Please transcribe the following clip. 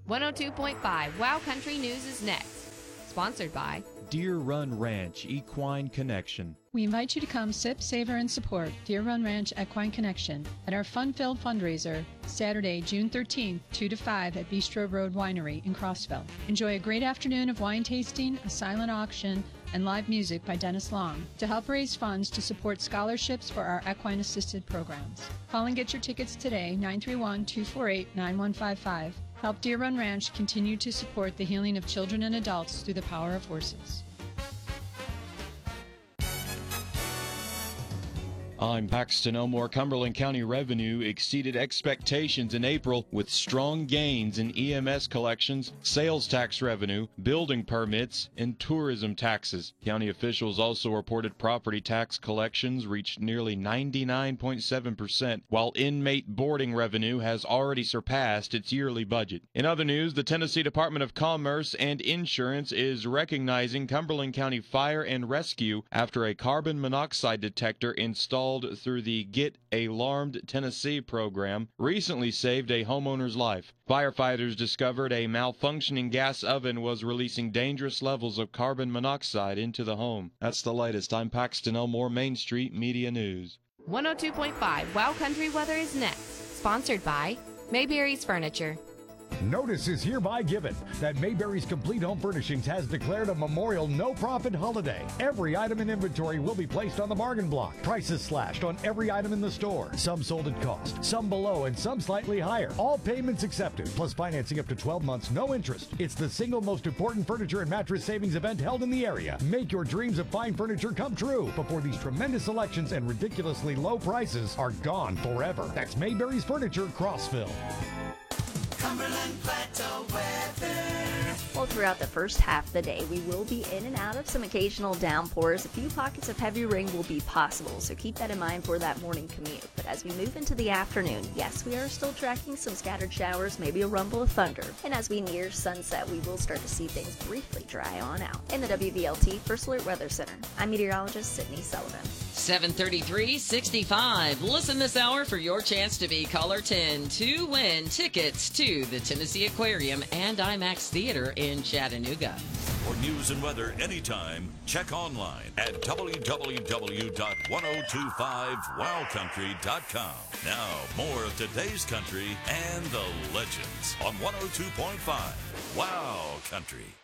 102.5 Wow Country News is next. Sponsored by Deer Run Ranch Equine Connection. We invite you to come sip, savor, and support Deer Run Ranch Equine Connection at our fun-filled fundraiser Saturday, June 13th, 2 to 5 at Bistro Road Winery in Crossville. Enjoy a great afternoon of wine tasting, a silent auction, and live music by Dennis Long to help raise funds to support scholarships for our equine-assisted programs. Call and get your tickets today, 931-248-9155. Help Deer Run Ranch continue to support the healing of children and adults through the power of horses. I'm Paxton Elmore. Cumberland County revenue exceeded expectations in April with strong gains in EMS collections, sales tax revenue, building permits, and tourism taxes. County officials also reported property tax collections reached nearly 99.7%, while inmate boarding revenue has already surpassed its yearly budget. In other news, the Tennessee Department of Commerce and Insurance is recognizing Cumberland County Fire and Rescue after a carbon monoxide detector installed through the Get Alarmed Tennessee program recently saved a homeowner's life. Firefighters discovered a malfunctioning gas oven was releasing dangerous levels of carbon monoxide into the home. That's the latest. I'm Paxton Elmore, Main Street Media News. 102.5 Wow Country Weather is next. Sponsored by Mayberry's Furniture. Notice is hereby given that Mayberry's Complete Home Furnishings has declared a Memorial no-profit holiday. Every item in inventory will be placed on the bargain block. Prices slashed on every item in the store. Some sold at cost, some below, and some slightly higher. All payments accepted, plus financing up to 12 months, no interest. It's the single most important furniture and mattress savings event held in the area. Make your dreams of fine furniture come true before these tremendous selections and ridiculously low prices are gone forever. That's Mayberry's Furniture, Crossville. Cumberland Plateau weather. Well, throughout the first half of the day, we will be in and out of some occasional downpours. A few pockets of heavy rain will be possible, so keep that in mind for that morning commute. But as we move into the afternoon, yes, we are still tracking some scattered showers, maybe a rumble of thunder. And as we near sunset, we will start to see things briefly dry on out. In the WVLT First Alert Weather Center, I'm meteorologist Sydney Sullivan. 7:33:65. Listen this hour for your chance to be caller 10 to win tickets to the Tennessee Aquarium and IMAX Theater in Chattanooga. For news and weather anytime, check online at www.1025wowcountry.com. Now, more of today's country and the legends on 102.5 Wow Country.